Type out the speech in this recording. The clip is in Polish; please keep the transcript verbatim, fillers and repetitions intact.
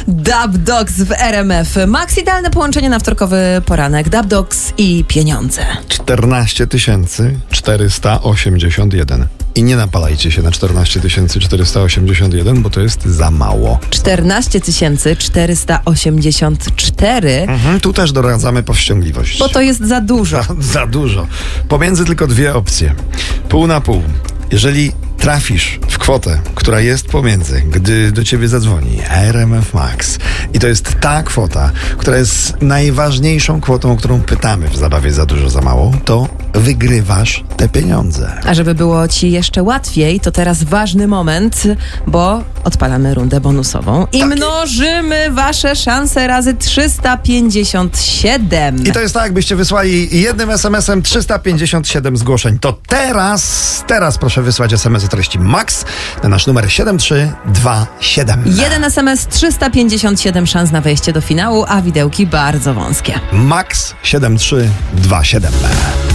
Dub Dogs w R M F. Max, idealne połączenie na wtorkowy poranek. Dub Dogs i pieniądze. czternaście tysięcy czterysta osiemdziesiąt jeden. I nie napalajcie się na czternaście tysięcy czterysta osiemdziesiąt jeden, bo to jest za mało. czternaście tysięcy czterysta osiemdziesiąt cztery. Mhm, tu też doradzamy powściągliwość. Bo to jest za dużo. Za, za dużo. Pomiędzy tylko dwie opcje. Pół na pół. Jeżeli trafisz w kwotę, która jest pomiędzy, gdy do ciebie zadzwoni R M F Max i to jest ta kwota, która jest najważniejszą kwotą, o którą pytamy w zabawie Za dużo, za mało, to wygrywasz te pieniądze. A żeby było ci jeszcze łatwiej, to teraz ważny moment, bo odpalamy rundę bonusową i Tak. mnożymy wasze szanse razy trzysta pięćdziesiąt siedem. I to jest tak, jakbyście wysłali jednym es em esem trzysta pięćdziesiąt siedem zgłoszeń. To teraz, teraz proszę wysłać es em es o treści Max na nasz numer siedem trzy dwa siedem. Jeden es em es, trzysta pięćdziesiąt siedem szans na wejście do finału, a widełki bardzo wąskie. Max siedem trzy dwa siedem.